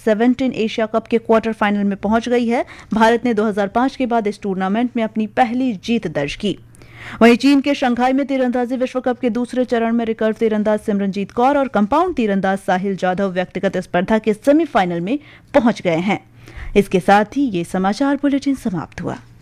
Under-17 Asia cup के quarter final में पहुंच गई है। भारत ने 2005 के बाद इस टूर्नामेंट में अपनी पहली जीत दर्ज की। वहीं चीन के शंघाई में तीरंदाजी विश्व कप के दूसरे चरण में रिकर्व तीरंदाज सिमरनजीत कौर और कंपाउंड तीरंदाज साहिल जाधव व्यक्तिगत स्पर्धा के सेमीफाइनल में पहुंच गए हैं। इसके साथ ही ये समाचार बुलेटिन समाप्त हुआ।